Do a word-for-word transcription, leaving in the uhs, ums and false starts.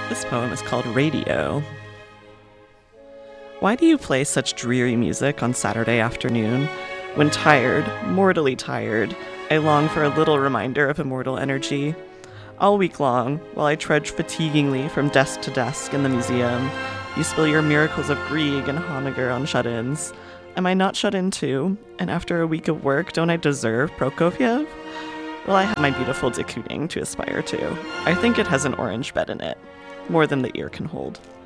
This poem is called Radio. Why do you play such dreary music on Saturday afternoon? When tired, mortally tired, I long for a little reminder of immortal energy. All week long, while I trudge fatiguingly from desk to desk in the museum, you spill your miracles of Grieg and Honegger on shut-ins. Am I not shut in too? And after a week of work, don't I deserve Prokofiev? Well, I have my beautiful de Kooning to aspire to. I think it has an orange bed in it, more than the ear can hold.